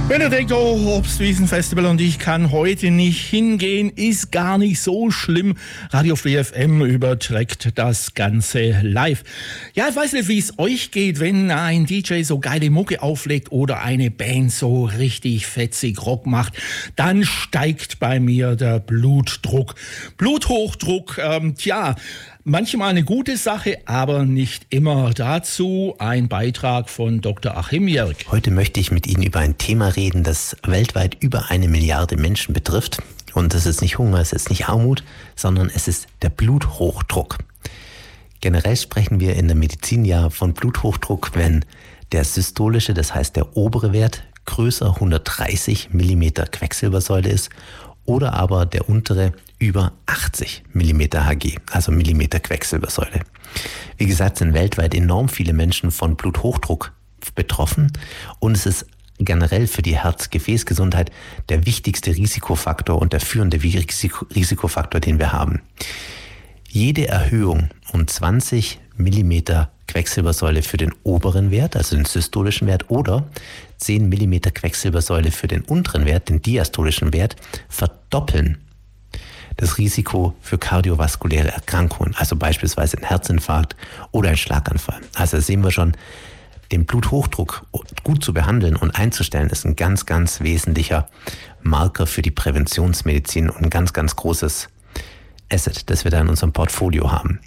Wenn ihr denkt, oh, Obstwiesenfestival und ich kann heute nicht hingehen, ist gar nicht so schlimm. Radio Free FM überträgt das Ganze live. Ja, ich weiß nicht, wie es euch geht, wenn ein DJ so geile Mucke auflegt oder eine Band so richtig fetzig Rock macht. Dann steigt bei mir der Blutdruck. Bluthochdruck, manchmal eine gute Sache, aber nicht immer. Dazu ein Beitrag von Dr. Achim Jerg. Heute möchte ich mit Ihnen über ein Thema reden, das weltweit über 1 Milliarde Menschen betrifft. Und das ist nicht Hunger, es ist nicht Armut, sondern es ist der Bluthochdruck. Generell sprechen wir in der Medizin ja von Bluthochdruck, wenn der systolische, das heißt der obere Wert, größer 130 mm Quecksilbersäule ist oder aber der untere über 80 mm Hg, also Millimeter Quecksilbersäule. Wie gesagt, sind weltweit enorm viele Menschen von Bluthochdruck betroffen und es ist generell für die Herz-Gefäßgesundheit der wichtigste Risikofaktor und der führende Risikofaktor, den wir haben. Jede Erhöhung um 20 mm Quecksilbersäule für den oberen Wert, also den systolischen Wert, oder 10 mm Quecksilbersäule für den unteren Wert, den diastolischen Wert, verdoppeln das Risiko für kardiovaskuläre Erkrankungen, also beispielsweise ein Herzinfarkt oder ein Schlaganfall. Also sehen wir schon, den Bluthochdruck gut zu behandeln und einzustellen, ist ein ganz, ganz wesentlicher Marker für die Präventionsmedizin und ein ganz, ganz großes Asset, das wir da in unserem Portfolio haben.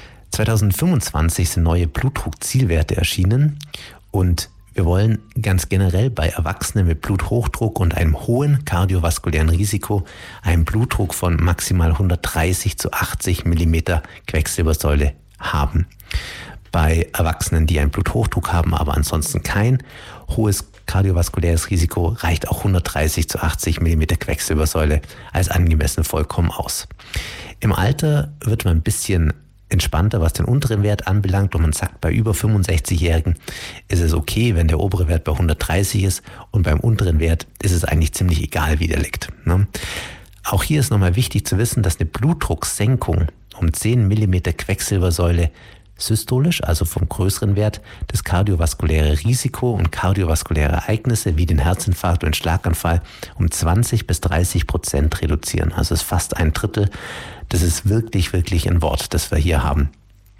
2025 sind neue Blutdruckzielwerte erschienen und wir wollen ganz generell bei Erwachsenen mit Bluthochdruck und einem hohen kardiovaskulären Risiko einen Blutdruck von maximal 130 zu 80 mm Quecksilbersäule haben. Bei Erwachsenen, die einen Bluthochdruck haben, aber ansonsten kein hohes kardiovaskuläres Risiko, reicht auch 130 zu 80 mm Quecksilbersäule als angemessen vollkommen aus. Im Alter wird man ein bisschen entspannter, was den unteren Wert anbelangt, und man sagt, bei über 65-Jährigen ist es okay, wenn der obere Wert bei 130 ist, und beim unteren Wert ist es eigentlich ziemlich egal, wie der liegt. Auch hier ist nochmal wichtig zu wissen, dass eine Blutdrucksenkung um 10 mm Quecksilbersäule systolisch, also vom größeren Wert, das kardiovaskuläre Risiko und kardiovaskuläre Ereignisse wie den Herzinfarkt und den Schlaganfall um 20-30% reduzieren. Also es ist fast ein Drittel. Das ist wirklich, wirklich ein Wort, das wir hier haben.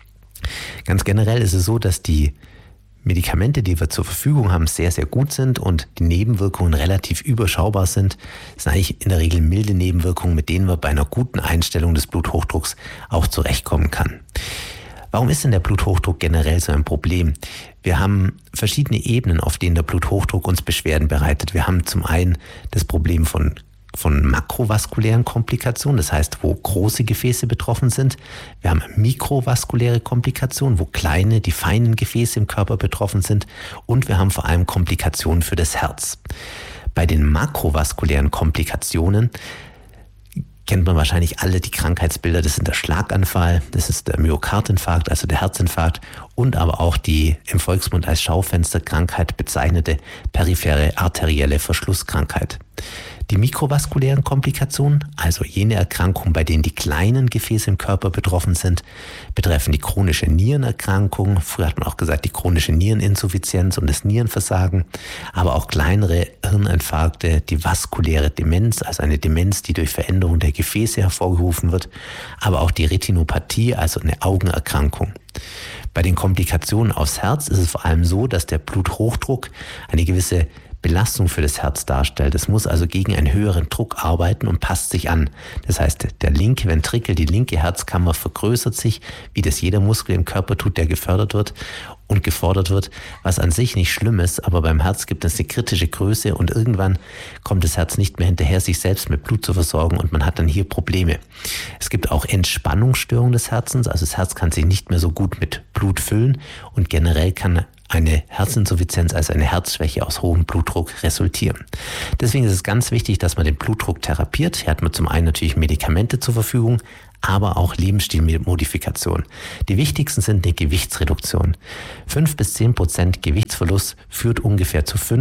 Ganz generell ist es so, dass die Medikamente, die wir zur Verfügung haben, sehr, sehr gut sind und die Nebenwirkungen relativ überschaubar sind. Das sind eigentlich in der Regel milde Nebenwirkungen, mit denen man bei einer guten Einstellung des Bluthochdrucks auch zurechtkommen kann. Warum ist denn der Bluthochdruck generell so ein Problem? Wir haben verschiedene Ebenen, auf denen der Bluthochdruck uns Beschwerden bereitet. Wir haben zum einen das Problem von makrovaskulären Komplikationen, das heißt, wo große Gefäße betroffen sind. Wir haben mikrovaskuläre Komplikationen, wo kleine, die feinen Gefäße im Körper betroffen sind. Und wir haben vor allem Komplikationen für das Herz. Bei den makrovaskulären Komplikationen kennt man wahrscheinlich alle die Krankheitsbilder. Das sind der Schlaganfall, das ist der Myokardinfarkt, also der Herzinfarkt, und aber auch die im Volksmund als Schaufensterkrankheit bezeichnete periphere arterielle Verschlusskrankheit. Die mikrovaskulären Komplikationen, also jene Erkrankungen, bei denen die kleinen Gefäße im Körper betroffen sind, betreffen die chronische Nierenerkrankung, früher hat man auch gesagt die chronische Niereninsuffizienz und das Nierenversagen, aber auch kleinere Hirninfarkte, die vaskuläre Demenz, also eine Demenz, die durch Veränderung der Gefäße hervorgerufen wird, aber auch die Retinopathie, also eine Augenerkrankung. Bei den Komplikationen aufs Herz ist es vor allem so, dass der Bluthochdruck eine gewisse Belastung für das Herz darstellt. Es muss also gegen einen höheren Druck arbeiten und passt sich an. Das heißt, der linke Ventrikel, die linke Herzkammer vergrößert sich, wie das jeder Muskel im Körper tut, der gefördert wird und gefordert wird, was an sich nicht schlimm ist, aber beim Herz gibt es eine kritische Größe und irgendwann kommt das Herz nicht mehr hinterher, sich selbst mit Blut zu versorgen, und man hat dann hier Probleme. Es gibt auch Entspannungsstörungen des Herzens, also das Herz kann sich nicht mehr so gut mit Blut füllen und generell kann eine Herzinsuffizienz, also eine Herzschwäche aus hohem Blutdruck resultieren. Deswegen ist es ganz wichtig, dass man den Blutdruck therapiert. Hier hat man zum einen natürlich Medikamente zur Verfügung, aber auch Lebensstilmodifikation. Die wichtigsten sind eine Gewichtsreduktion. 5-10% Gewichtsverlust führt ungefähr zu 5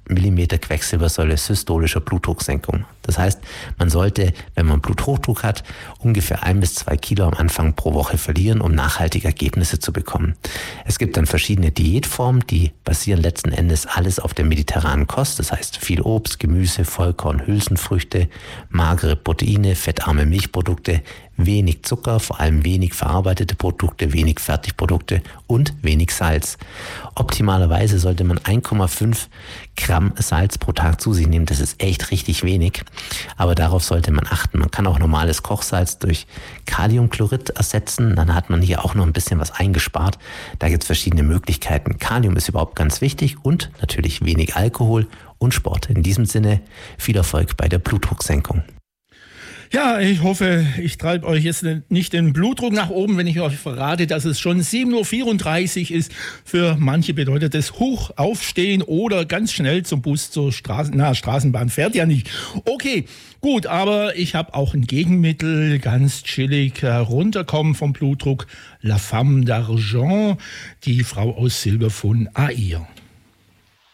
mm Quecksilbersäule systolischer Blutdrucksenkung. Das heißt, man sollte, wenn man Bluthochdruck hat, ungefähr 1 bis 2 Kilo am Anfang pro Woche verlieren, um nachhaltige Ergebnisse zu bekommen. Es gibt dann verschiedene Diätformen, die basieren letzten Endes alles auf der mediterranen Kost. Das heißt, viel Obst, Gemüse, Vollkorn, Hülsenfrüchte, magere Proteine, fettarme Milchprodukte, wenig Zucker, vor allem wenig verarbeitete Produkte, wenig Fertigprodukte und wenig Salz. Optimalerweise sollte man 1,5 Gramm Salz pro Tag zu sich nehmen. Das ist echt richtig wenig, aber darauf sollte man achten. Man kann auch normales Kochsalz durch Kaliumchlorid ersetzen, dann hat man hier auch noch ein bisschen was eingespart. Da gibt es verschiedene Möglichkeiten. Kalium ist überhaupt ganz wichtig und natürlich wenig Alkohol und Sport. In diesem Sinne viel Erfolg bei der Blutdrucksenkung. Ja, ich hoffe, ich treibe euch jetzt nicht den Blutdruck nach oben, wenn ich euch verrate, dass es schon 7.34 Uhr ist. Für manche bedeutet es hoch aufstehen oder ganz schnell zum Bus zur Straßenbahn fährt ja nicht. Okay, gut, aber ich habe auch ein Gegenmittel, ganz chillig runterkommen vom Blutdruck. La Femme d'Argent, die Frau aus Silber von Air.